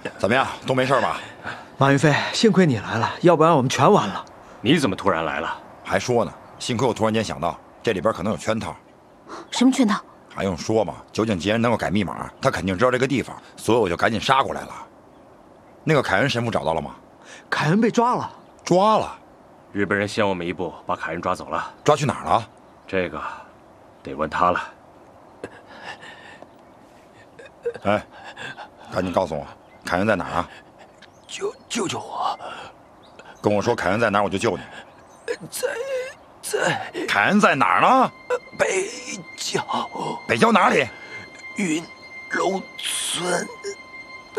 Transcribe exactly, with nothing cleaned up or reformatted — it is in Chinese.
怎么样，都没事吧？ 马云飞，幸亏你来了，要不然我们全完了。 你怎么突然来了？ 还说呢，幸亏我突然间想到，这里边可能有圈套。 什么圈套？ 还用说吗？酒井杰人能够改密码，他肯定知道这个地方，所以我就赶紧杀过来了。那个凯恩神父找到了吗？ 凯恩被抓了。 抓了？ 日本人先我们一步把凯恩抓走了。 抓去哪儿了？ 这个得问他了。 哎，赶紧告诉我，凯恩在哪儿啊？ 救救救我！ 跟我说凯恩在哪儿，我就救你。 在在。 凯恩在哪儿呢？ 北郊。 北郊哪里？ 云楼村。